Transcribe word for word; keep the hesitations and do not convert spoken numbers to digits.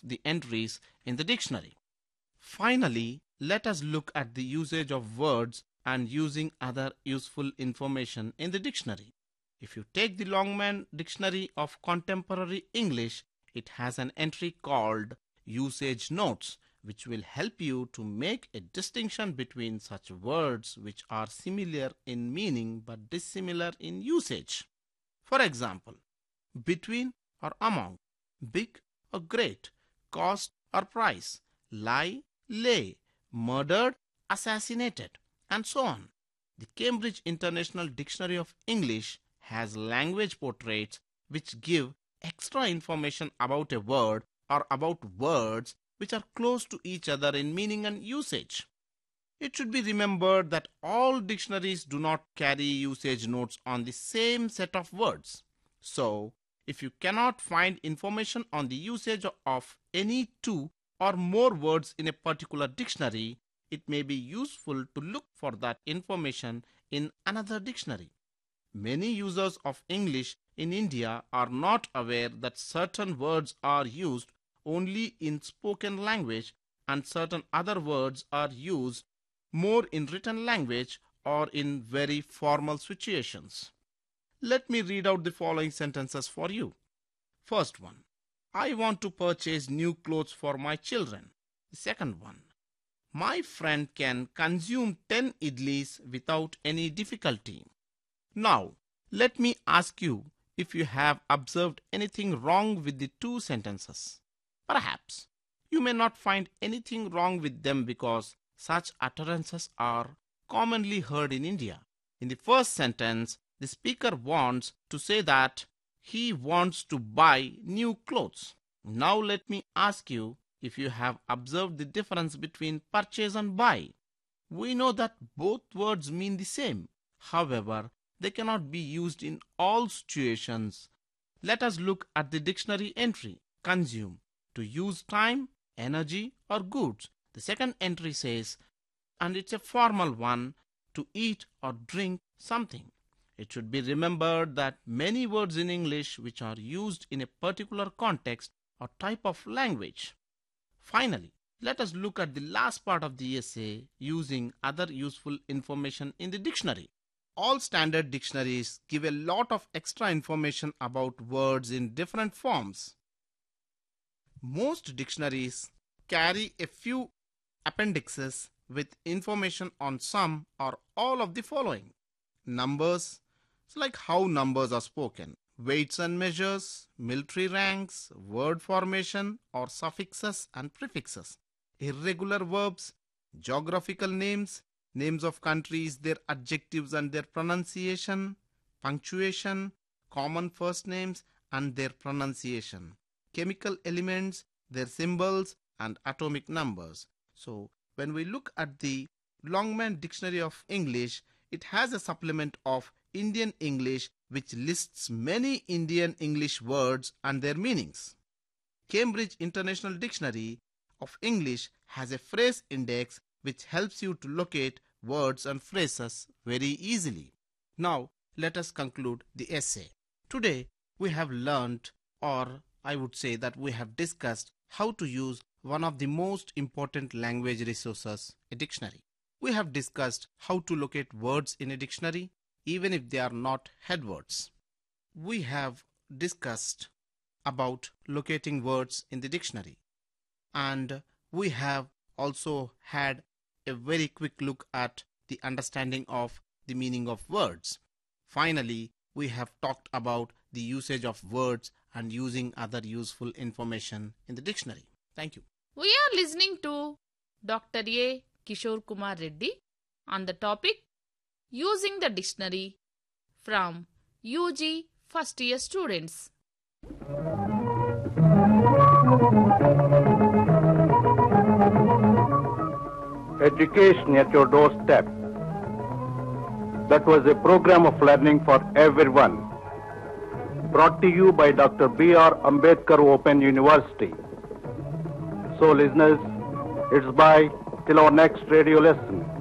the entries in the dictionary. Finally, let us look at the usage of words and using other useful information in the dictionary. If you take the Longman Dictionary of Contemporary English, it has an entry called Usage Notes, which will help you to make a distinction between such words which are similar in meaning but dissimilar in usage. For example, between or among, big or great, cost or price, lie, lay, murdered, assassinated, and so on. The Cambridge International Dictionary of English has language portraits which give extra information about a word or about words which are close to each other in meaning and usage. It should be remembered that all dictionaries do not carry usage notes on the same set of words. So, if you cannot find information on the usage of any two or more words in a particular dictionary, it may be useful to look for that information in another dictionary. Many users of English in India are not aware that certain words are used only in spoken language and certain other words are used more in written language or in very formal situations. Let me read out the following sentences for you. First one, I want to purchase new clothes for my children. The second one, my friend can consume ten idlis without any difficulty. Now, let me ask you if you have observed anything wrong with the two sentences. Perhaps you may not find anything wrong with them because such utterances are commonly heard in India. In the first sentence, the speaker wants to say that he wants to buy new clothes. Now let me ask you if you have observed the difference between purchase and buy. We know that both words mean the same. However, they cannot be used in all situations. Let us look at the dictionary entry, consume, to use time, energy or goods. The second entry says, and it's a formal one, to eat or drink something. It should be remembered that many words in English which are used in a particular context or type of language. Finally, let us look at the last part of the essay, using other useful information in the dictionary. All standard dictionaries give a lot of extra information about words in different forms. Most dictionaries carry a few appendixes with information on some or all of the following. Numbers, it's like how numbers are spoken. Weights and measures, military ranks, word formation or suffixes and prefixes. Irregular verbs, geographical names, names of countries, their adjectives and their pronunciation, punctuation, common first names and their pronunciation, chemical elements, their symbols and atomic numbers. So, when we look at the Longman Dictionary of English, it has a supplement of Indian English which lists many Indian English words and their meanings. Cambridge International Dictionary of English has a phrase index which helps you to locate words and phrases very easily. Now, let us conclude the essay. Today, we have learnt, or I would say that we have discussed how to use one of the most important language resources, a dictionary. We have discussed how to locate words in a dictionary, even if they are not headwords. We have discussed about locating words in the dictionary. And we have also had a very quick look at the understanding of the meaning of words. Finally, we have talked about the usage of words and using other useful information in the dictionary. Thank you. We are listening to Doctor A. Kishore Kumar Reddy on the topic Using the Dictionary from U G First Year Students. Education at your doorstep. That was a program of learning for everyone. Brought to you by Doctor B R Ambedkar Open University. So listeners, it's bye till our next radio lesson.